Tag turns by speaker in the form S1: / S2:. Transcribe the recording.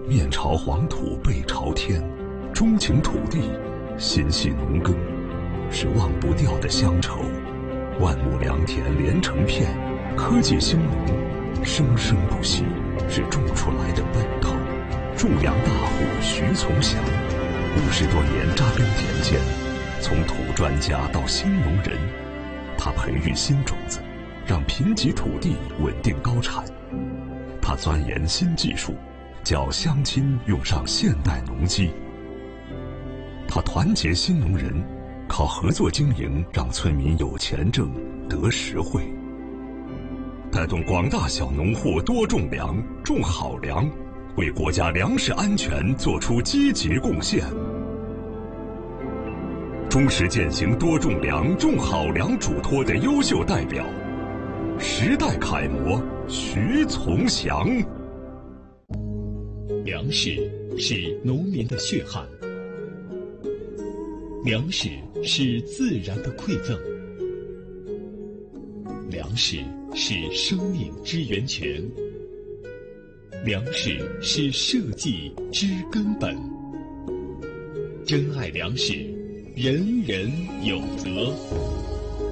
S1: 面朝黄土背朝天，钟情土地，心系农耕，是忘不掉的乡愁。万亩良田连成片，科技兴农，生生不息，是种出来的奔头。种粮大户徐从祥，50多年扎根田间，从土专家到新农人，他培育新种子，让贫瘠土地稳定高产。他钻研新技术，叫乡亲用上现代农机。他团结新农人，靠合作经营让村民有钱挣得实惠，带动广大小农户多种粮，种好粮，为国家粮食安全做出积极贡献。忠实践行多种粮、种好粮嘱托的优秀代表，时代楷模徐从祥。
S2: 粮食是农民的血汗，粮食是自然的馈赠，粮食是生命之源泉，粮食是社稷之根本。珍爱粮食，人人有责。